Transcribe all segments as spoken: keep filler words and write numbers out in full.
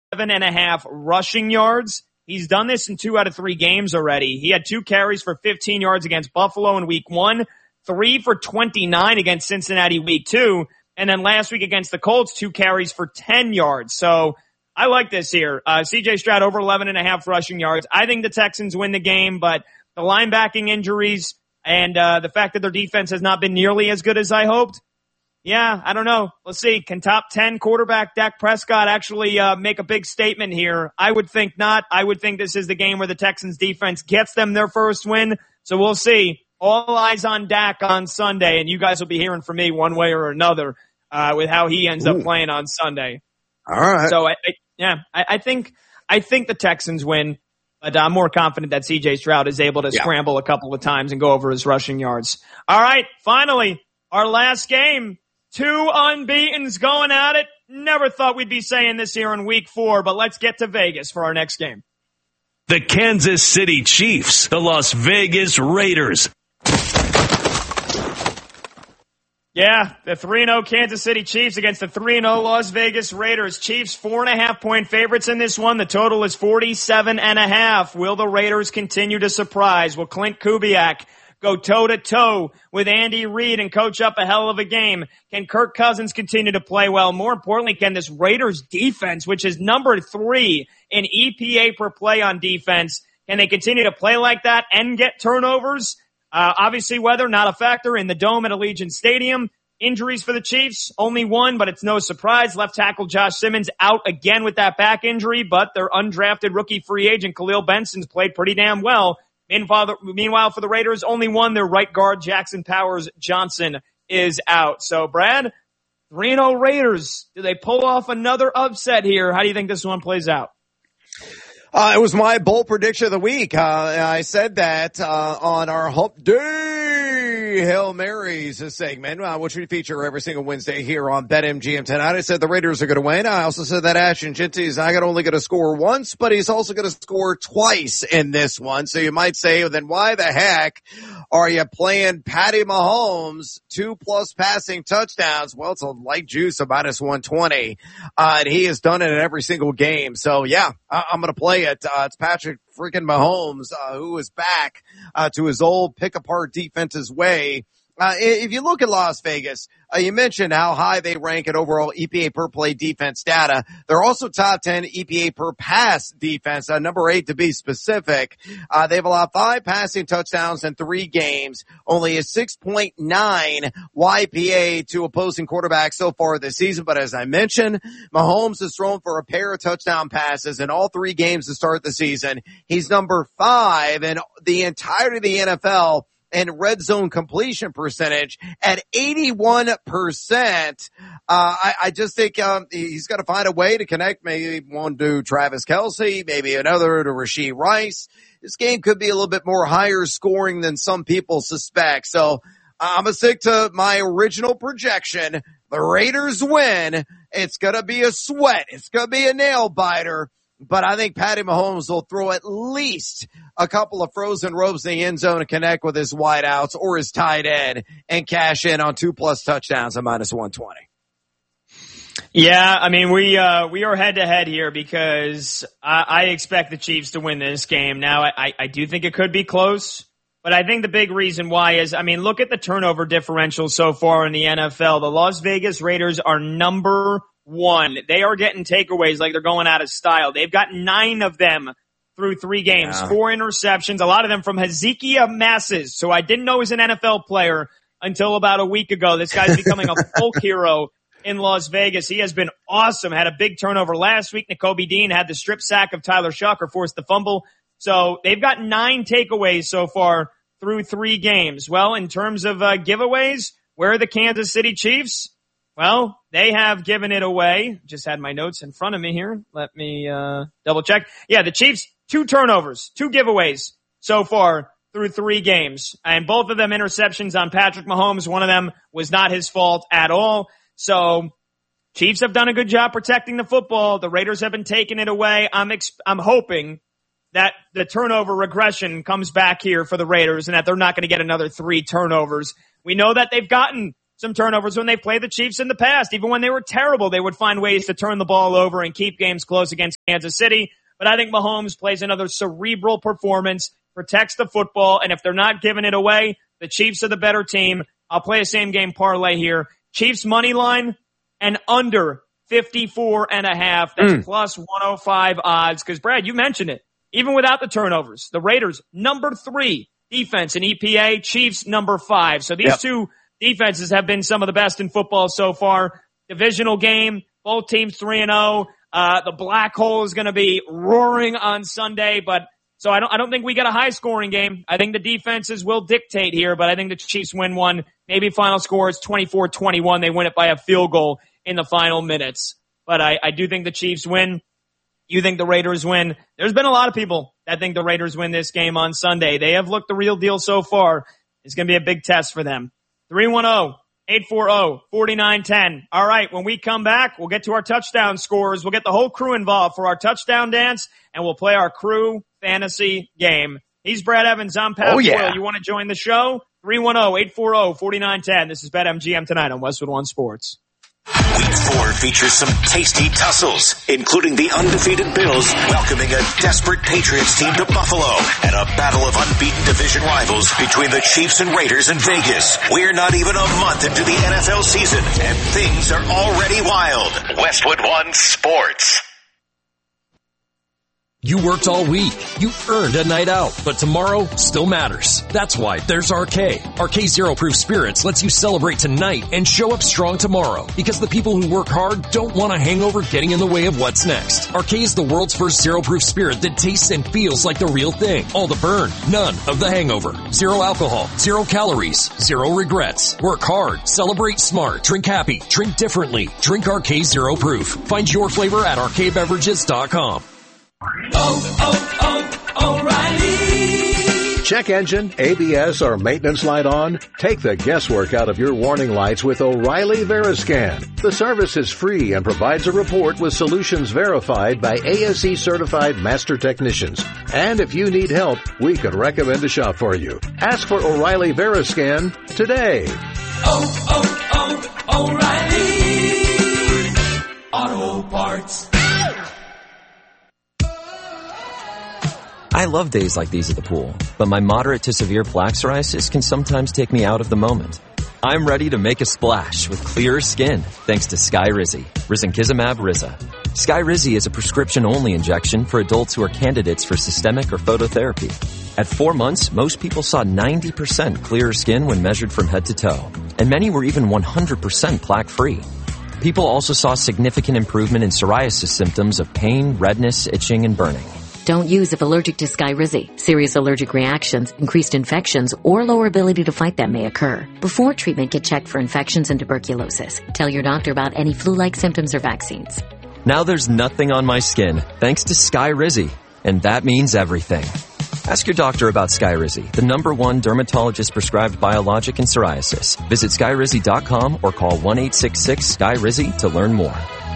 eleven and a half rushing yards. He's done this in two out of three games already. He had two carries for fifteen yards against Buffalo in week one, three for twenty-nine against Cincinnati week two, and then last week against the Colts, two carries for ten yards. So I like this here. Uh, C J Stroud over eleven and a half rushing yards. I think the Texans win the game, but the linebacking injuries and uh, the fact that their defense has not been nearly as good as I hoped, yeah, I don't know. Let's see. Can top ten quarterback Dak Prescott actually uh, make a big statement here? I would think not. I would think this is the game where the Texans defense gets them their first win. So we'll see. All eyes on Dak on Sunday, and you guys will be hearing from me one way or another uh, with how he ends Ooh. up playing on Sunday. All right. So I, I, yeah, I, I think I think the Texans win, but I'm more confident that C J Stroud is able to yeah. scramble a couple of times and go over his rushing yards. All right, finally, our last game. Two unbeatens going at it. Never thought we'd be saying this here in week four, but let's get to Vegas for our next game. The Kansas City Chiefs, the Las Vegas Raiders. Yeah, the three and oh Kansas City Chiefs against the three and oh Las Vegas Raiders. Chiefs four and a half point favorites in this one. The total is forty-seven and a half. Will the Raiders continue to surprise? Will Clint Kubiak go toe-to-toe with Andy Reid and coach up a hell of a game? Can Kirk Cousins continue to play well? More importantly, can this Raiders defense, which is number three in E P A per play on defense, can they continue to play like that and get turnovers? Uh, obviously, weather not a factor in the Dome at Allegiant Stadium. Injuries for the Chiefs, only one, but it's no surprise. Left tackle Josh Simmons out again with that back injury, but their undrafted rookie free agent Khalil Benson's played pretty damn well. Meanwhile, for the Raiders, only one, their right guard, Jackson Powers Johnson, is out. So, Brad, three and oh Raiders, do they pull off another upset here? How do you think this one plays out? Uh, it was my bold prediction of the week. Uh, I said that uh, on our Hump Day Hail Marys segment, uh, which we feature every single Wednesday here on BetMGM tonight. I said the Raiders are going to win. I also said that Ashton Jeanty is not only going to score once, but he's also going to score twice in this one. So you might say, well, then why the heck are you playing Patty Mahomes two plus passing touchdowns? Well, it's a light juice of minus one twenty. Uh, and he has done it in every single game. So yeah, I- I'm going to play it. Uh, it's Patrick freaking Mahomes, uh, who is back, uh, to his old pick apart defense's way. Uh, if you look at Las Vegas, uh, you mentioned how high they rank in overall E P A per play defense data. They're also top ten E P A per pass defense, uh, number eight to be specific. Uh, they've allowed five passing touchdowns in three games, only a six point nine Y P A to opposing quarterbacks so far this season. But as I mentioned, Mahomes has thrown for a pair of touchdown passes in all three games to start the season. He's number five in the entirety of the N F L and red zone completion percentage at eighty-one percent. Uh, I, I just think, um, he's got to find a way to connect maybe one to Travis Kelce, maybe another to Rashee Rice. This game could be a little bit more higher scoring than some people suspect. So I'm going to stick to my original projection. The Raiders win. It's going to be a sweat. It's going to be a nail biter. But I think Patty Mahomes will throw at least a couple of frozen ropes in the end zone to connect with his wideouts or his tight end and cash in on two plus touchdowns at minus one twenty. Yeah, I mean, we, uh, we are head to head here because I, I expect the Chiefs to win this game. Now, I, I do think it could be close, but I think the big reason why is, I mean, look at the turnover differential so far in the N F L. The Las Vegas Raiders are number one. They are getting takeaways like they're going out of style. They've got nine of them through three games, yeah. four interceptions, a lot of them from Hezekiah Masses. So I didn't know he was an N F L player until about a week ago. This guy's becoming a folk hero in Las Vegas. He has been awesome. Had a big turnover last week. Nakobe Dean had the strip sack of Tyler Shucker, forced the fumble. So they've got nine takeaways so far through three games. Well, in terms of uh, giveaways, where are the Kansas City Chiefs? Well, they have given it away. Just had my notes in front of me here. Let me uh double check. Yeah, the Chiefs, two turnovers, two giveaways so far through three games. And both of them interceptions on Patrick Mahomes. One of them was not his fault at all. So Chiefs have done a good job protecting the football. The Raiders have been taking it away. I'm ex- I'm hoping that the turnover regression comes back here for the Raiders and that they're not going to get another three turnovers. We know that they've gotten some turnovers when they played the Chiefs in the past. Even when they were terrible, they would find ways to turn the ball over and keep games close against Kansas City. But I think Mahomes plays another cerebral performance, protects the football, and if they're not giving it away, the Chiefs are the better team. I'll play a same game parlay here. Chiefs money line and under fifty-four and a half. That's mm. plus one oh five odds. Because, Brad, you mentioned it. Even without the turnovers, the Raiders, number three defense in E P A, Chiefs, number five. So these yep. two defenses have been some of the best in football so far. Divisional game, both teams three and oh. Uh, the black hole is going to be roaring on Sunday, but so I don't, I don't think we get a high scoring game. I think the defenses will dictate here, but I think the Chiefs win one. Maybe final score is twenty-four twenty-one. They win it by a field goal in the final minutes. But I, I do think the Chiefs win. You think the Raiders win. There's been a lot of people that think the Raiders win this game on Sunday. They have looked the real deal so far. It's going to be a big test for them. three one zero, eight four zero, four nine one zero. All right, when we come back, we'll get to our touchdown scores. We'll get the whole crew involved for our touchdown dance, and we'll play our crew fantasy game. He's Brad Evans. I'm Pat oh, yeah. Boyle. You want to join the show? three one zero, eight four zero, four nine one zero. This is BetMGM tonight on Westwood One Sports. Week four features some tasty tussles, including the undefeated Bills welcoming a desperate Patriots team to Buffalo and a battle of unbeaten division rivals between the Chiefs and Raiders in Vegas. We're not even a month into the N F L season, and things are already wild. Westwood One Sports. You worked all week. You earned a night out, but tomorrow still matters. That's why there's R K. R K Zero Proof Spirits lets you celebrate tonight and show up strong tomorrow, because the people who work hard don't want a hangover getting in the way of what's next. R K is the world's first zero proof spirit that tastes and feels like the real thing. All the burn, none of the hangover. Zero alcohol, zero calories, zero regrets. Work hard, celebrate smart, drink happy, drink differently. Drink R K Zero Proof. Find your flavor at R K beverages dot com. Oh, oh, oh, O'Reilly. Check engine, A B S, or maintenance light on? Take the guesswork out of your warning lights with O'Reilly Veriscan. The service is free and provides a report with solutions verified by A S E certified master technicians. And if you need help, we could recommend a shop for you. Ask for O'Reilly Veriscan today. Oh, oh, oh, O'Reilly Auto Parts. I love days like these at the pool, but my moderate to severe plaque psoriasis can sometimes take me out of the moment. I'm ready to make a splash with clearer skin thanks to Skyrizi, Risankizumab Riza. Skyrizi is a prescription-only injection for adults who are candidates for systemic or phototherapy. At four months, most people saw ninety percent clearer skin when measured from head to toe, and many were even one hundred percent plaque-free. People also saw significant improvement in psoriasis symptoms of pain, redness, itching, and burning. Don't use if allergic to Skyrizi. Serious allergic reactions, increased infections, or lower ability to fight them may occur. Before treatment, get checked for infections and tuberculosis. Tell your doctor about any flu-like symptoms or vaccines. Now there's nothing on my skin thanks to Skyrizi, and that means everything. Ask your doctor about Skyrizi, the number one dermatologist-prescribed biologic in psoriasis. Visit Skyrizi dot com or call one eight six six Skyrizi to learn more.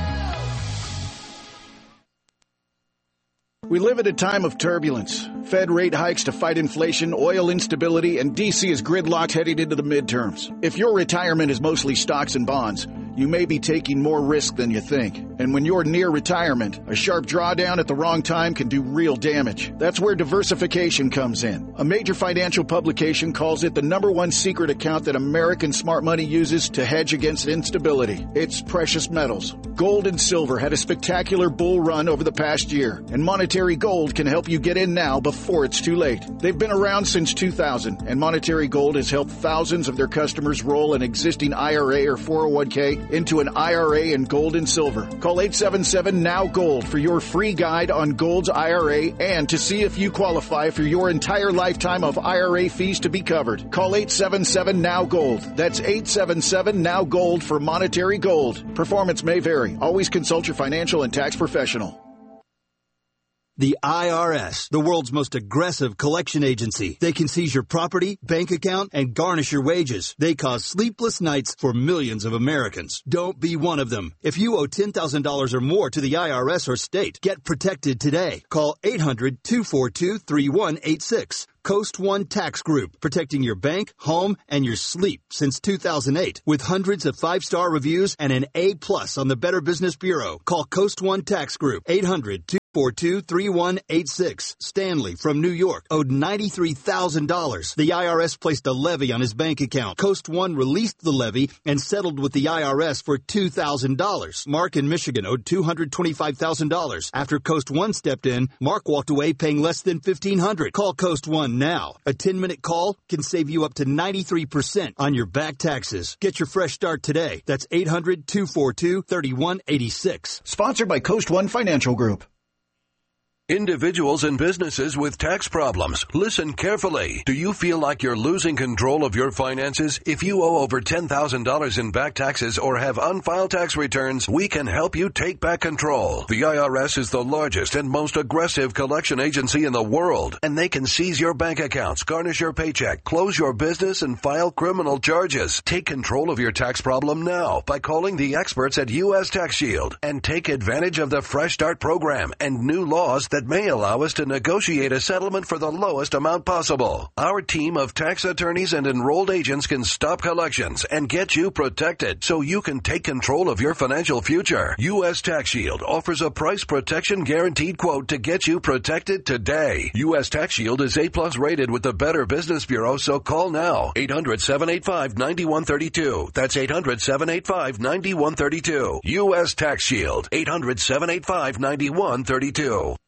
We live at a time of turbulence. Fed rate hikes to fight inflation, oil instability, and D C is gridlocked heading into the midterms. If your retirement is mostly stocks and bonds, you may be taking more risk than you think. And when you're near retirement, a sharp drawdown at the wrong time can do real damage. That's where diversification comes in. A major financial publication calls it the number one secret account that American smart money uses to hedge against instability. It's precious metals. Gold and silver had a spectacular bull run over the past year, and Monetary Gold can help you get in now before it's too late. They've been around since two thousand, and Monetary Gold has helped thousands of their customers roll an existing I R A or four oh one k into an I R A in gold and silver. Call eight seven seven N O W GOLD for your free guide on Gold's I R A and to see if you qualify for your entire lifetime of I R A fees to be covered. Call eight seven seven N O W GOLD. That's eight seven seven N O W GOLD for Monetary Gold. Performance may vary. Always consult your financial and tax professional. The I R S, the world's most aggressive collection agency. They can seize your property, bank account, and garnish your wages. They cause sleepless nights for millions of Americans. Don't be one of them. If you owe ten thousand dollars or more to the I R S or state, get protected today. Call eight hundred, two four two, three one eight six. Coast One Tax Group, protecting your bank, home, and your sleep since two thousand eight. With hundreds of five-star reviews and an A plus on the Better Business Bureau. Call Coast One Tax Group, eight hundred, two four two, three one eight six. Stanley from New York owed ninety-three thousand dollars. The I R S placed a levy on his bank account. Coast One released the levy and settled with the I R S for two thousand dollars. Mark in Michigan owed two hundred twenty-five thousand dollars. After Coast One stepped in, Mark walked away paying less than fifteen hundred dollars. Call Coast One now. A ten-minute call can save you up to ninety-three percent on your back taxes. Get your fresh start today. That's eight hundred, two four two, three one eight six. Sponsored by Coast One Financial Group. Individuals and businesses with tax problems, listen carefully. Do you feel like you're losing control of your finances? If you owe over ten thousand dollars in back taxes or have unfiled tax returns, we can help you take back control. The I R S is the largest and most aggressive collection agency in the world, and they can seize your bank accounts, garnish your paycheck, close your business, and file criminal charges. Take control of your tax problem now by calling the experts at U S Tax Shield and take advantage of the Fresh Start program and new laws that may allow us to negotiate a settlement for the lowest amount possible. Our team of tax attorneys and enrolled agents can stop collections and get you protected so you can take control of your financial future. U S Tax Shield offers a price protection guaranteed quote to get you protected today. U S Tax Shield is A plus rated with the Better Business Bureau, so call now. eight hundred, seven eight five, nine one three two. That's eight hundred, seven eight five, nine one three two. U S Tax Shield. eight hundred, seven eight five, nine one three two.